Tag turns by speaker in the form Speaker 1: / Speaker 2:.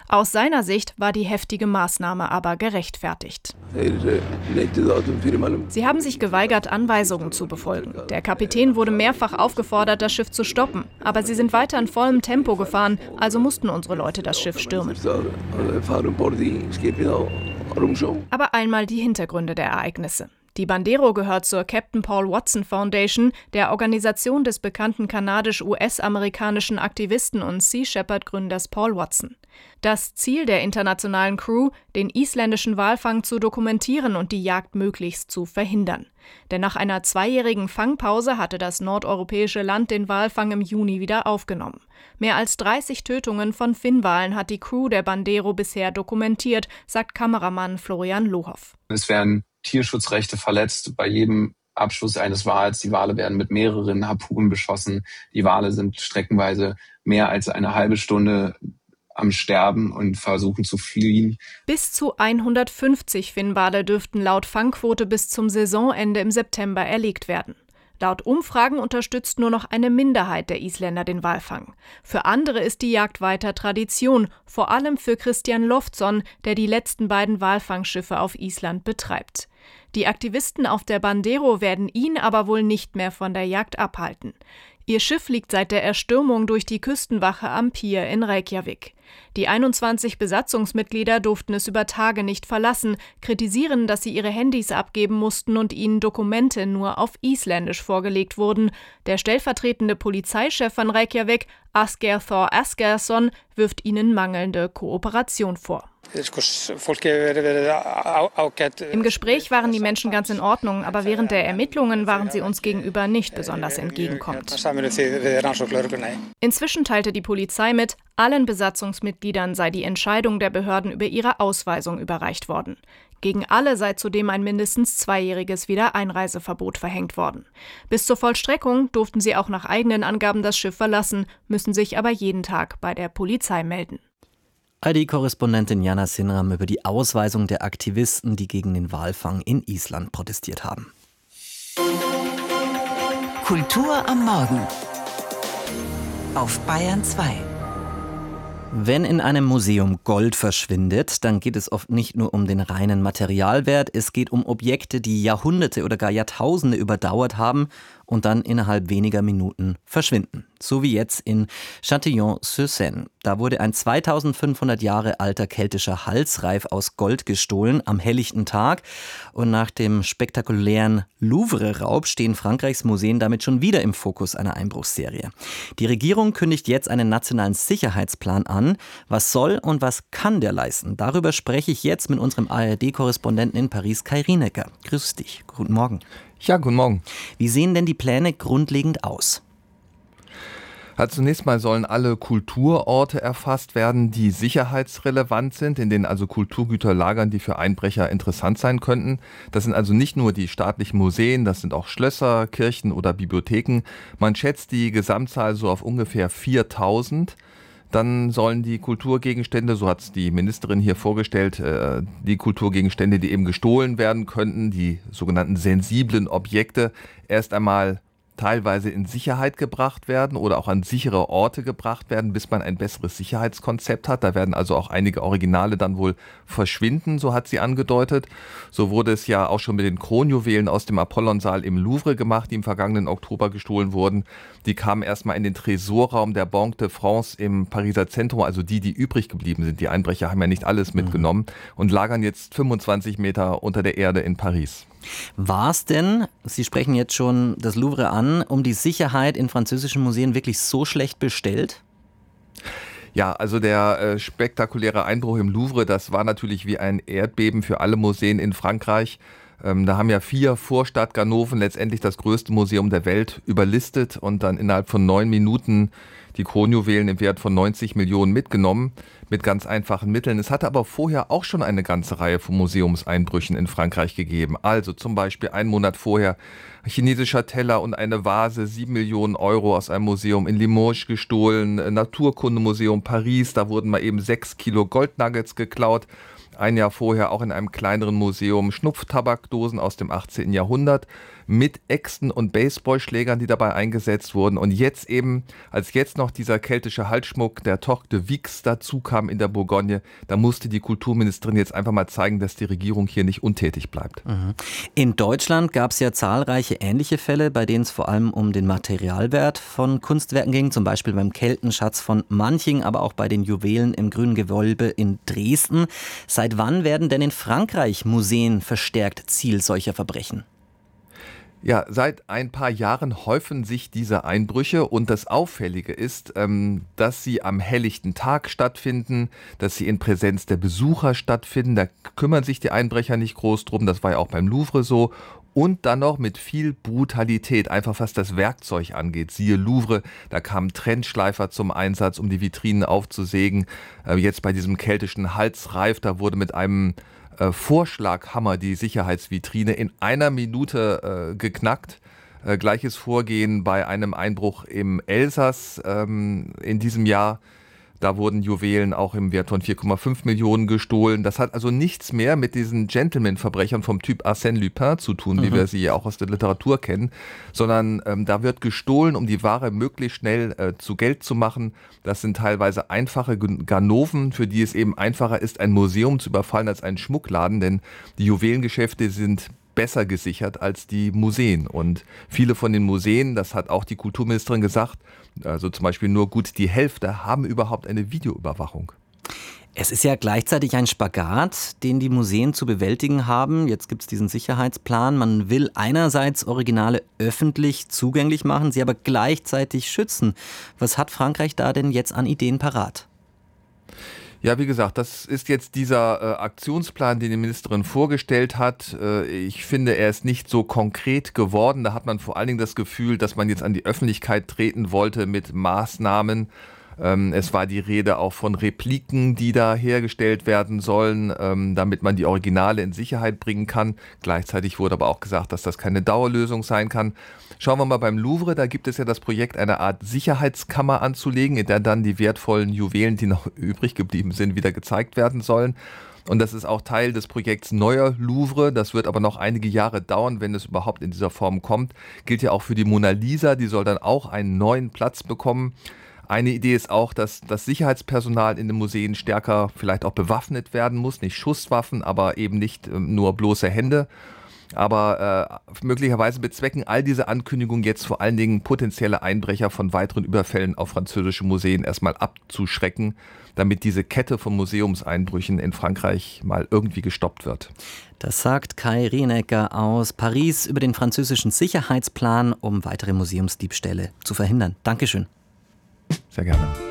Speaker 1: Aus seiner Sicht war die heftige Maßnahme aber gerechtfertigt. Sie haben sich geweigert, Anweisungen zu befolgen. Der Kapitän wurde mehrfach aufgefordert, das Schiff zu stoppen. Aber sie sind weiter in vollem Tempo gefahren, also mussten unsere Leute das Schiff stürmen. Aber einmal die Hintergründe der Ereignisse. Die Bandero gehört zur Captain Paul Watson Foundation, der Organisation des bekannten kanadisch-US-amerikanischen Aktivisten und Sea Shepherd-Gründers Paul Watson. Das Ziel der internationalen Crew, den isländischen Walfang zu dokumentieren und die Jagd möglichst zu verhindern. Denn nach einer 2-jährigen Fangpause hatte das nordeuropäische Land den Walfang im Juni wieder aufgenommen. Mehr als 30 Tötungen von Finnwalen hat die Crew der Bandero bisher dokumentiert, sagt Kameramann Florian Lohoff.
Speaker 2: Es werden Tierschutzrechte verletzt bei jedem Abschuss eines Wals. Die Wale werden mit mehreren Harpunen beschossen. Die Wale sind streckenweise mehr als eine halbe Stunde am Sterben und versuchen zu fliehen.
Speaker 1: Bis zu 150 Finnwale dürften laut Fangquote bis zum Saisonende im September erlegt werden. Laut Umfragen unterstützt nur noch eine Minderheit der Isländer den Walfang. Für andere ist die Jagd weiter Tradition, vor allem für Christian Loftsson, der die letzten beiden Walfangschiffe auf Island betreibt. Die Aktivisten auf der Bandero werden ihn aber wohl nicht mehr von der Jagd abhalten. Ihr Schiff liegt seit der Erstürmung durch die Küstenwache am Pier in Reykjavik. Die 21 Besatzungsmitglieder durften es über Tage nicht verlassen, kritisieren, dass sie ihre Handys abgeben mussten und ihnen Dokumente nur auf Isländisch vorgelegt wurden. Der stellvertretende Polizeichef von Reykjavik, Asgeir Thor Asgeirsson, wirft ihnen mangelnde Kooperation vor. Im Gespräch waren die Menschen ganz in Ordnung, aber während der Ermittlungen waren sie uns gegenüber nicht besonders entgegenkommend. Inzwischen teilte die Polizei mit, allen Besatzungsmitgliedern sei die Entscheidung der Behörden über ihre Ausweisung überreicht worden. Gegen alle sei zudem ein mindestens 2-jähriges Wiedereinreiseverbot verhängt worden. Bis zur Vollstreckung durften sie auch nach eigenen Angaben das Schiff verlassen, müssen sich aber jeden Tag bei der Polizei melden.
Speaker 3: ARD-Korrespondentin Jana Sinram über die Ausweisung der Aktivisten, die gegen den Walfang in Island protestiert haben.
Speaker 4: Kultur am Morgen auf Bayern 2.
Speaker 3: Wenn in einem Museum Gold verschwindet, dann geht es oft nicht nur um den reinen Materialwert, es geht um Objekte, die Jahrhunderte oder gar Jahrtausende überdauert haben und dann innerhalb weniger Minuten verschwinden. So wie jetzt in Châtillon-sur-Seine. Da wurde ein 2500 Jahre alter keltischer Halsreif aus Gold gestohlen am helllichten Tag. Und nach dem spektakulären Louvre-Raub stehen Frankreichs Museen damit schon wieder im Fokus einer Einbruchsserie. Die Regierung kündigt jetzt einen nationalen Sicherheitsplan an. Was soll und was kann der leisten? Darüber spreche ich jetzt mit unserem ARD-Korrespondenten in Paris, Kai Rienecker. Grüß dich. Guten Morgen.
Speaker 5: Ja, guten Morgen.
Speaker 3: Wie sehen denn die Pläne grundlegend aus?
Speaker 5: Zunächst mal sollen alle Kulturorte erfasst werden, die sicherheitsrelevant sind, in denen also Kulturgüter lagern, die für Einbrecher interessant sein könnten. Das sind also nicht nur die staatlichen Museen, das sind auch Schlösser, Kirchen oder Bibliotheken. Man schätzt die Gesamtzahl so auf ungefähr 4000. Dann sollen die Kulturgegenstände, so hat es die Ministerin hier vorgestellt, die Kulturgegenstände, die eben gestohlen werden könnten, die sogenannten sensiblen Objekte, erst einmal teilweise in Sicherheit gebracht werden oder auch an sichere Orte gebracht werden, bis man ein besseres Sicherheitskonzept hat. Da werden also auch einige Originale dann wohl verschwinden, so hat sie angedeutet. So wurde es ja auch schon mit den Kronjuwelen aus dem Apollonsaal im Louvre gemacht, die im vergangenen Oktober gestohlen wurden. Die kamen erstmal in den Tresorraum der Banque de France im Pariser Zentrum, also die übrig geblieben sind. Die Einbrecher haben ja nicht alles mitgenommen und lagern jetzt 25 Meter unter der Erde in Paris.
Speaker 3: War es denn, Sie sprechen jetzt schon das Louvre an, um die Sicherheit in französischen Museen wirklich so schlecht bestellt?
Speaker 5: Ja, also der spektakuläre Einbruch im Louvre, das war natürlich wie ein Erdbeben für alle Museen in Frankreich. Da haben ja 4 Vorstadtganoven letztendlich das größte Museum der Welt überlistet und dann innerhalb von 9 Minuten die Kronjuwelen im Wert von 90 Millionen mitgenommen, mit ganz einfachen Mitteln. Es hatte aber vorher auch schon eine ganze Reihe von Museumseinbrüchen in Frankreich gegeben. Also zum Beispiel einen Monat vorher ein chinesischer Teller und eine Vase, 7 Millionen Euro aus einem Museum in Limoges gestohlen, Naturkundemuseum Paris, da wurden mal eben 6 Kilo Goldnuggets geklaut. Ein Jahr vorher auch in einem kleineren Museum Schnupftabakdosen aus dem 18. Jahrhundert. mit Äxten und Baseballschlägern, die dabei eingesetzt wurden. Und jetzt eben, als jetzt noch dieser keltische Halsschmuck der Tocht de Vix dazu kam in der Bourgogne, da musste die Kulturministerin jetzt einfach mal zeigen, dass die Regierung hier nicht untätig bleibt.
Speaker 3: In Deutschland gab es ja zahlreiche ähnliche Fälle, bei denen es vor allem um den Materialwert von Kunstwerken ging, zum Beispiel beim Keltenschatz von Manching, aber auch bei den Juwelen im Grünen Gewölbe in Dresden. Seit wann werden denn in Frankreich Museen verstärkt Ziel solcher Verbrechen?
Speaker 5: Ja, seit ein paar Jahren häufen sich diese Einbrüche und das Auffällige ist, dass sie am helllichten Tag stattfinden, dass sie in Präsenz der Besucher stattfinden. Da kümmern sich die Einbrecher nicht groß drum, das war ja auch beim Louvre so. Und dann noch mit viel Brutalität, einfach was das Werkzeug angeht. Siehe Louvre, da kamen Trennschleifer zum Einsatz, um die Vitrinen aufzusägen. Jetzt bei diesem keltischen Halsreif, da wurde mit einem Vorschlaghammer die Sicherheitsvitrine in einer Minute geknackt. Gleiches Vorgehen bei einem Einbruch im Elsass in diesem Jahr. Da wurden Juwelen auch im Wert von 4,5 Millionen gestohlen. Das hat also nichts mehr mit diesen Gentleman-Verbrechern vom Typ Arsène Lupin zu tun, wie wir sie ja auch aus der Literatur kennen, sondern da wird gestohlen, um die Ware möglichst schnell zu Geld zu machen. Das sind teilweise einfache Ganoven, für die es eben einfacher ist, ein Museum zu überfallen als einen Schmuckladen, denn die Juwelengeschäfte sind besser gesichert als die Museen. Und viele von den Museen, das hat auch die Kulturministerin gesagt, also zum Beispiel nur gut die Hälfte, haben überhaupt eine Videoüberwachung.
Speaker 3: Es ist ja gleichzeitig ein Spagat, den die Museen zu bewältigen haben. Jetzt gibt es diesen Sicherheitsplan. Man will einerseits Originale öffentlich zugänglich machen, sie aber gleichzeitig schützen. Was hat Frankreich da denn jetzt an Ideen parat?
Speaker 5: Ja, wie gesagt, das ist jetzt dieser Aktionsplan, den die Ministerin vorgestellt hat. Ich finde, er ist nicht so konkret geworden. Da hat man vor allen Dingen das Gefühl, dass man jetzt an die Öffentlichkeit treten wollte mit Maßnahmen. Es war die Rede auch von Repliken, die da hergestellt werden sollen, damit man die Originale in Sicherheit bringen kann. Gleichzeitig wurde aber auch gesagt, dass das keine Dauerlösung sein kann. Schauen wir mal beim Louvre, da gibt es ja das Projekt, eine Art Sicherheitskammer anzulegen, in der dann die wertvollen Juwelen, die noch übrig geblieben sind, wieder gezeigt werden sollen. Und das ist auch Teil des Projekts Neuer Louvre. Das wird aber noch einige Jahre dauern, wenn es überhaupt in dieser Form kommt. Gilt ja auch für die Mona Lisa, die soll dann auch einen neuen Platz bekommen. Eine Idee ist auch, dass das Sicherheitspersonal in den Museen stärker vielleicht auch bewaffnet werden muss. Nicht Schusswaffen, aber eben nicht nur bloße Hände. Aber möglicherweise bezwecken all diese Ankündigungen jetzt vor allen Dingen potenzielle Einbrecher von weiteren Überfällen auf französische Museen erstmal abzuschrecken, damit diese Kette von Museumseinbrüchen in Frankreich mal irgendwie gestoppt wird.
Speaker 3: Das sagt Kai Rienecker aus Paris über den französischen Sicherheitsplan, um weitere Museumsdiebstähle zu verhindern. Dankeschön.
Speaker 5: Sehr gerne.